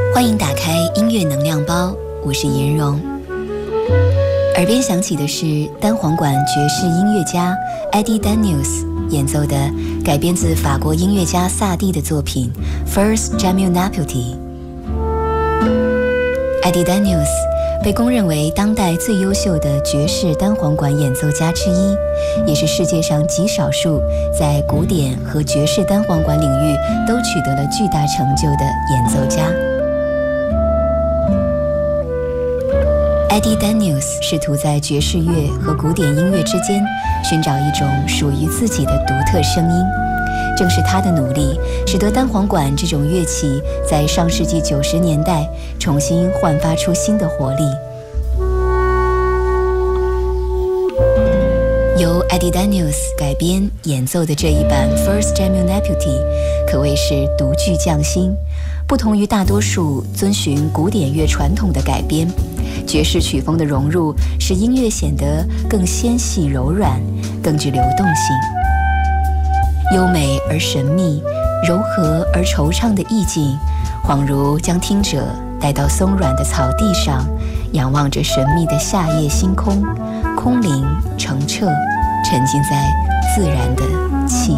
欢迎打开音乐能量包，我是颜蓉。耳边响起的是单簧管爵士音乐家 Eddie Daniels 演奏的改编自法国音乐家萨蒂的作品 First Jamu Naputi。Eddie Daniels 被公认为当代最优秀的爵士单簧管演奏家之一，也是世界上极少数在古典和爵士单簧管领域都取得了巨大成就的演奏家。Eddie Daniels 试图在爵士乐和古典音乐之间寻找一种属于自己的独特声音。正是他的努力，使得单簧管这种乐器在上世纪90年代重新焕发出新的活力。由 Eddie Daniels 改编演奏的这一版 First Jamu Naputi 可谓是独具匠心，不同于大多数遵循古典乐传统的改编，爵士曲风的融入使音乐显得更纤细柔软，更具流动性。优美而神秘，柔和而惆怅的意境，恍如将听者带到松软的草地上，仰望着神秘的夏夜星空，空灵澄澈，沉浸在自然的气